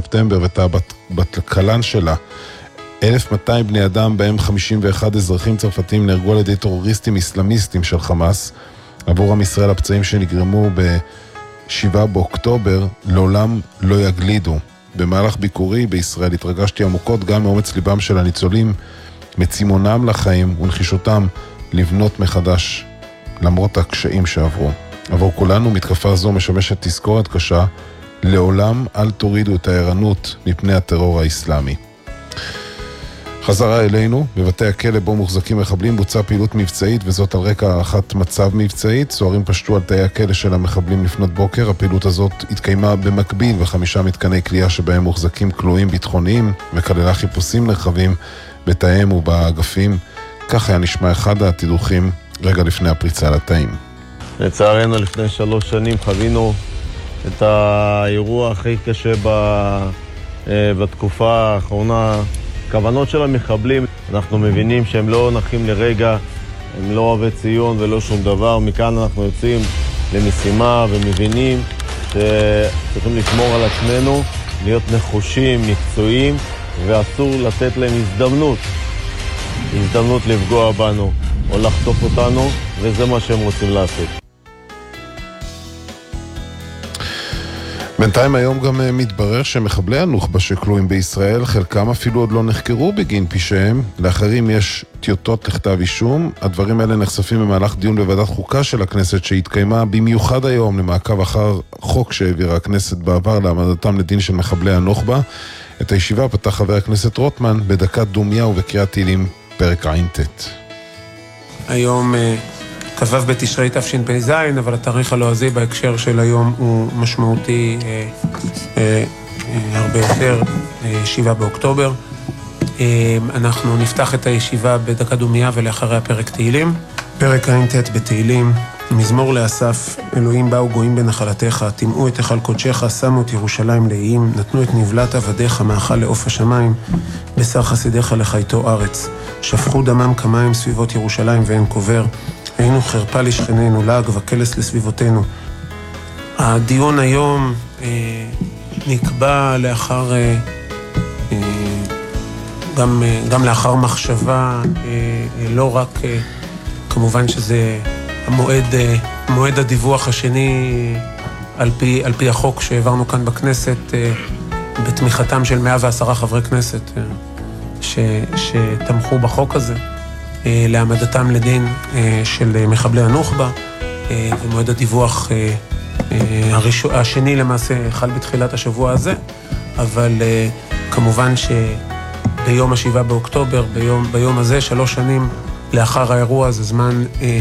בספטמבר ואת בת קלן שלה. 1,200 בני אדם, בהם 51 אזרחים צרפתים, נהרגו על ידי טרוריסטים איסלאמיסטים של חמאס. עבור עם ישראל הפצעים שנגרמו ב-7 באוקטובר לעולם לא יגלידו. במהלך ביקורי בישראל התרגשתי עמוקות גם מאומץ ליבם של הניצולים, מצימונם לחיים ונחישותם לבנות מחדש למרות הקשיים שעברו. עבור כולנו מתקפה זו משמשת תזכורת קשה, לעולם אל תורידו את הערנות מפני הטרור האסלאמי. חזרה אלינו, בבתי הכלא בו מוחזקים מחבלים בוצעה פעילות מבצעית, וזאת על רקע הערכת מצב מבצעית. סוהרים פשטו על תאי הכלא של המחבלים לפנות בוקר. הפעילות הזאת התקיימה במקביל ב5 מתקני כליאה שבהם מוחזקים כלואים ביטחוניים, וכללה חיפושים נרחבים בתאיהם ובאגפים. כך היה נשמע אחד התידוכים רגע לפני הפריצה לתאים. לצערנו לפני 3 שנים חווינו את האירוע הכי קשה בתקופה האחרונה. כוונות של המחבלים, אנחנו מבינים שהם לא נחים לרגע, הם לא אוהבי ציון ולא שום דבר. מכאן אנחנו יוצאים למשימה ומבינים שצריכים לשמור על עצמנו, להיות נחושים, מקצועיים, ואסור לתת להם הזדמנות לפגוע בנו או לחטוף אותנו, וזה מה שהם רוצים לעשות. בינתיים היום גם מתברר שמחבלי הנוח'בה שכלואים בישראל, חלקם אפילו עוד לא נחקרו בגין פשעיהם. לאחרים יש טיוטות לכתב אישום. הדברים האלה נחשפים במהלך דיון בוועדת חוקה של הכנסת שהתקיימה במיוחד היום למעקב אחר חוק שהעבירה הכנסת בעבר להעמדתם לדין של מחבלי הנוח'בה. את הישיבה פתח חבר הכנסת רוטמן בדקת דומיה ובקריאת תהילים פרק ע"ט. היום כ"ו בתשרי תשפ"ז, אבל התאריך הלועזי בהקשר של היום הוא משמעותי הרבה יותר, 7 באוקטובר. אנחנו נפתח את הישיבה בדקת דומיה ולאחריה פרק תהילים. פרק ע"ט בתהילים, מזמור לאסף, אלוהים באו גויים בנחלתך, טימאו את היכל קודשך, שמו את ירושלים לאיים, נתנו את נבלת עבדיך מאכל לעוף השמיים, בשר חסידיך לחייתו ארץ, שפכו דמם כמים סביבות ירושלים ואין קובר, היינו חרפה לשכננו, לעג וקלס לסביבותינו. הדיון היום נקבע לאחר, גם לאחר מחשבה, לא רק, כמובן שזה מועד הדיווח השני על פי החוק שהעברנו כאן בכנסת, בתמיכתם של 110 חברי כנסת שתמכו בחוק הזה, להעמדתם לדין של מחבלי הנוח'בה, ומועד הדיווח השני למעשה חל בתחילת השבוע הזה, אבל כמובן שביום 7 באוקטובר, ביום הזה, 3 שנים לאחר האירוע, זה זמן,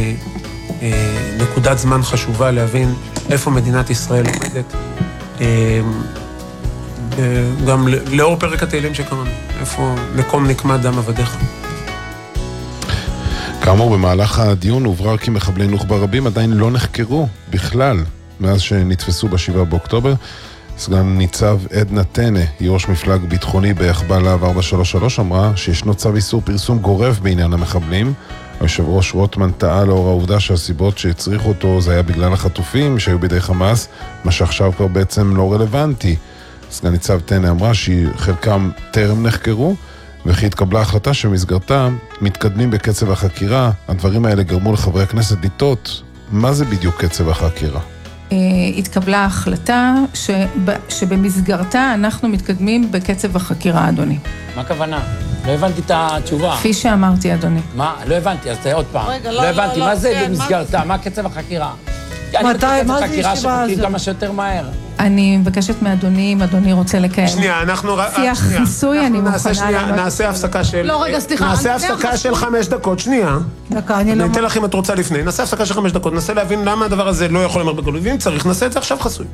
נקודת זמן חשובה להבין איפה מדינת ישראל עומדת, גם לאור פרק התהילים שקראנו, איפה נקום נקמת דם עבדיך. כאמור, במהלך הדיון הוברר כי מחבלי נוח'בה רבים עדיין לא נחקרו בכלל מאז שנתפסו ב7 באוקטובר. סגן ניצב עדנה טנא, היא ראש מפלג ביטחוני ביחב"ל להב 433, אמרה שישנו צו איסור פרסום גורף בעניין המחבלים. היושב ראש רוטמן טעה לאור העובדה שהסיבות שהצריכו אותו זה היה בגלל החטופים שהיו בידי חמאס, מה שעכשיו כבר בעצם לא רלוונטי. סגן ניצב טנא אמרה שחלקם טרם נחקרו, וכי התקבלה החלטה שמסגרתה מתקדמים בקצב החקירה. הדברים האלה גרמו לחברי הכנסת לטעות, מה זה בדיוק קצב החקירה? התקבלה החלטה שבמסגרתה אנחנו מתקדמים בקצב החקירה, אדוני. מה הכוונה? לא הבנתי את התשובה. כפי שאמרתי, אדוני. מה? לא הבנתי, אז עוד פעם. לא הבנתי, מה זה במסגרתה? מה קצב החקירה? אני רוצה קצב חקירה שחוקרים כמה שיותר מהר. אני מבקשת מאדוני, אם אדוני רוצה לקיים. שנייה, אנחנו שיח חיסוי, אני מוכנה. נעשה הפסקה של... לא, רגע, סליחה. נעשה הפסקה של 5 דקות, שנייה. דקה, אני לא... ניתן לך אם את רוצה לפני. נעשה הפסקה של 5 דקות, ננסה להבין למה הדבר הזה לא יכול להיאמר בגלוי, ואם צריך, נעשה את זה עכשיו חסוי.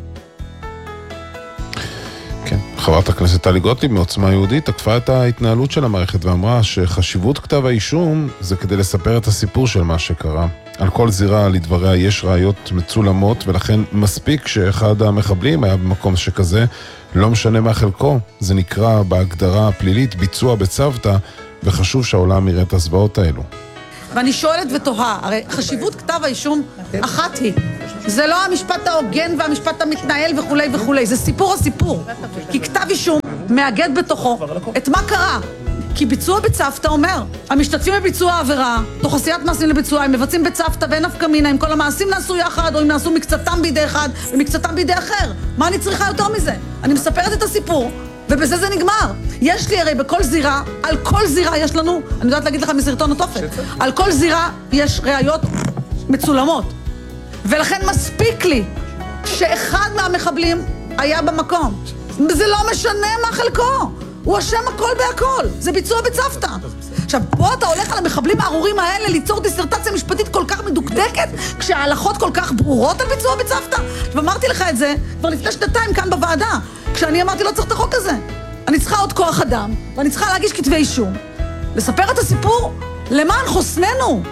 כן, חברת הכנסת טלי גוטליב מעוצמה יהודית תקפה את ההתנהלות של המערכת ואמרה שחשיבות כתב האישום זה כדי לספר את הסיפור של מה שקרה. על כל זירה לדבריה יש ראיות מצולמות, ולכן מספיק שאחד המחבלים היה במקום שכזה, לא משנה מה חלקו, זה נקרא בהגדרה הפלילית ביצוע בצוותא, וחשוב שהעולם יראה את הזוועות האלו. ואני שואלת ותוהה, הרי חשיבות כתב האישום אחת היא. זה לא המשפט ההוגן והמשפט המתנהל וכו' וכו', זה סיפור הסיפור. כי כתב אישום מאגד בתוכו את מה קרה. כי ביצוע בצוותא אומר, המשתתפים בביצוע העבירה, תוך עשיית מעשים לביצוע, הם מבצעים בצוותא ואין נפקא מינה, אם כל המעשים נעשו יחד, או אם נעשו מקצתם בידי אחד ומקצתם בידי אחר. מה אני צריכה יותר מזה? אני מספרת את הסיפור, ובזה זה נגמר. יש לי הרי בכל זירה, על כל זירה יש לנו, אני יודעת להגיד לך מסרטון התופת, על כל זירה יש ראיות מצולמות. ולכן מספיק לי שאחד מהמחבלים היה במקום. זה לא משנה מה חלקו. הוא אשם הכל בהכל. זה ביצוע בצוותא. עכשיו, פה אתה הולך על המחבלים הארורים האלה ליצור דיסרטציה משפטית כל כך מדוקדקת, כשההלכות כל כך ברורות על ביצוע בצוותא. ואמרתי לך את זה כבר לפני 2 כאן בוועדה, כשאני אמרתי לא צריך את החוק הזה. אני צריכה עוד כוח אדם, ואני צריכה להגיש כתבי אישום. לספר את הסיפור למען חוסננו.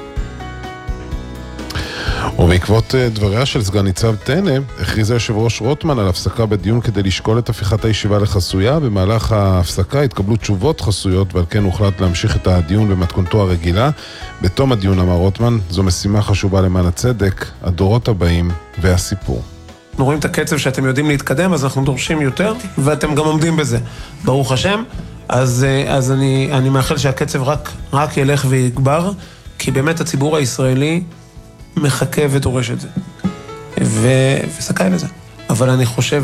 ובעקבות דבריה של סגן ניצב טנא, הכריז היושב ראש רוטמן על הפסקה בדיון כדי לשקול את הפיכת הישיבה לחסויה. במהלך ההפסקה התקבלו תשובות חסויות, ועל כן הוחלט להמשיך את הדיון במתכונתו הרגילה. בתום הדיון אמר רוטמן, זו משימה חשובה למען הצדק, הדורות הבאים והסיפור. אנחנו רואים את הקצב שאתם יודעים להתקדם, אז אנחנו דורשים יותר, ואתם גם עומדים בזה. ברוך השם. אז אני מאחל שהקצב רק ילך ויגבר, כי באמת הציבור הישראלי מחכה ודורש את זה, וסקאי לזה. אבל אני חושב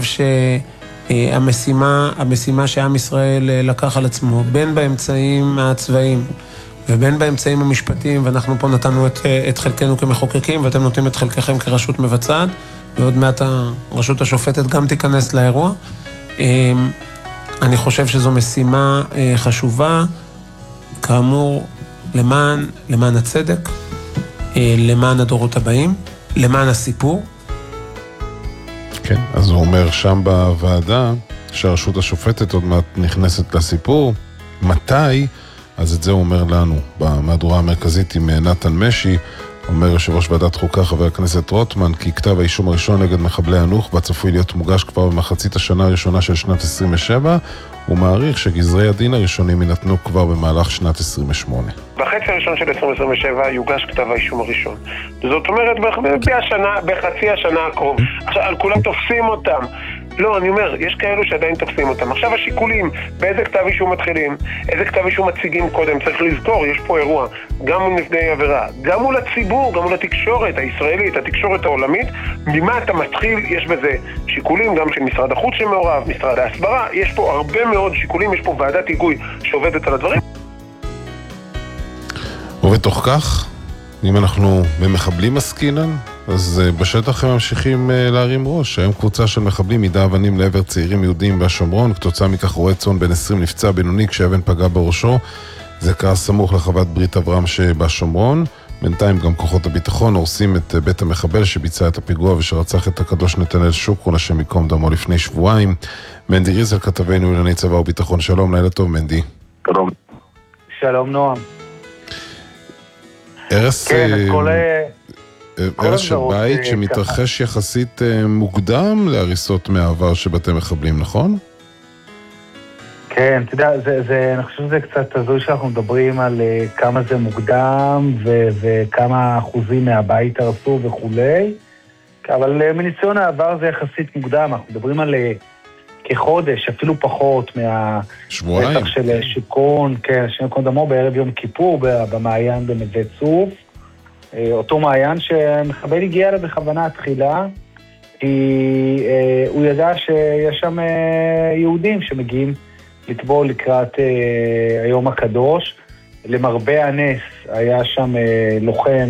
שהמשימה שעם ישראל לקח על עצמו, בין באמצעים הצבאיים ובין באמצעים המשפטיים, ואנחנו פה נתנו את חלקנו כמחוקקים, ואתם נותנים את חלקכם כרשות מבצעת, ועוד מעט הרשות השופטת גם תיכנס לאירוע. אני חושב שזו משימה חשובה, כאמור, למען הצדק, למען הדורות הבאים, למען הסיפור. כן, אז הוא אומר שם בוועדה שהרשות השופטת עוד מעט נכנסת לסיפור. מתי? אז את זה הוא אומר לנו במהדורה המרכזית עם נתן משי. אומר יושב ראש ועדת חוקה חבר הכנסת רוטמן כי כתב האישום הראשון נגד מחבלי הנוח'בה צפוי להיות מוגש כבר במחצית השנה הראשונה של שנת 27. הוא מעריך שגזרי הדין הראשונים ינתנו כבר במהלך שנת 28. בחצי הראשון של 2027 יוגש כתב האישום הראשון. זאת אומרת, בחצי השנה הקרוב. עכשיו, על כולם תופסים אותם. לא, אני אומר, יש כאלו שעדיין תופסים אותם. עכשיו השיקולים, באיזה כתב אישום מתחילים, איזה כתב אישום מציגים קודם, צריך לזכור, יש פה אירוע, גם מול נפגעי עבירה, גם מול הציבור, גם מול התקשורת הישראלית, התקשורת העולמית, ממה אתה מתחיל, יש בזה שיקולים גם של משרד החוץ שמעורב, משרד ההסברה, יש פה הרבה מאוד שיקולים, יש פה ועדת היגוי שעובדת על הדברים. ובתוך כך, אם אנחנו במחבלים עסקינן, אז בשטח הם ממשיכים להרים ראש. היום קבוצה של מחבלים יידה אבנים לעבר צעירים יהודים בשומרון, כתוצאה מכך רועה צאן בן 20 נפצע בינוני כשאבן פגע בראשו. זה קרה סמוך לחוות ברית אברהם שבשומרון. בינתיים גם כוחות הביטחון הורסים את בית המחבל שביצע את הפיגוע ושרצח את הקדוש נתנאל שוקרון השם ייקום דמו לפני שבועיים. מנדי ריזל כתבנו לענייני צבא וביטחון. שלום, לילה טוב מנדי. שלום. שלום נועם. הרס של בית שמתרחש יחסית מוקדם להריסות מהעבר של בתי מחבלים, נכון? כן, אתה יודע, אני חושב שזה קצת הזוי שאנחנו מדברים על כמה זה מוקדם וכמה אחוזים מהבית הרסו וכולי, אבל מניסיון העבר זה יחסית מוקדם, אנחנו מדברים על כחודש, אפילו פחות מהשטח של שיקון, כן, שיקון דמו בערב יום כיפור במעיין בנווה צוף, אותו מעיין שמחבל הגיע לה בכוונה תחילה, כי הוא ידע שיש שם יהודים שמגיעים לטבול לקראת היום הקדוש. למרבה הנס היה שם לוחם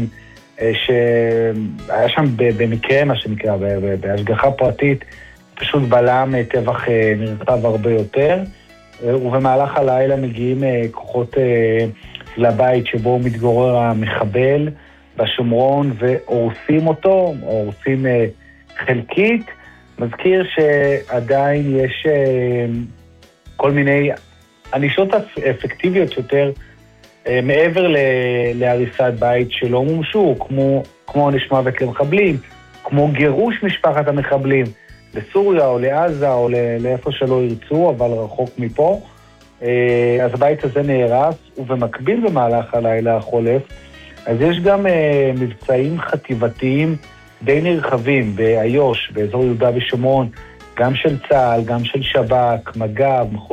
שהיה שם במקרה, מה שנקרא, בהשגחה פרטית, פשוט בלם טבח נרחב הרבה יותר, ובמהלך הלילה מגיעים כוחות לבית שבו מתגורר המחבל בשומרון והורסים אותו, הורסים חלקית. מזכיר שעדיין יש כל מיני ענישות אפקטיביות יותר מעבר להריסת בית שלא מומשו, כמו עונש מוות למחבלים, כמו גירוש משפחת המחבלים לסוריה או לעזה או לאיפה שלא ירצו, אבל רחוק מפה. אז הבית הזה נהרס, ובמקביל במהלך הלילה החולף, אז יש גם מבצעים חטיבתיים די נרחבים באיו"ש, באזור יהודה ושומרון, גם של צה"ל, גם של שב"כ, מג"ב,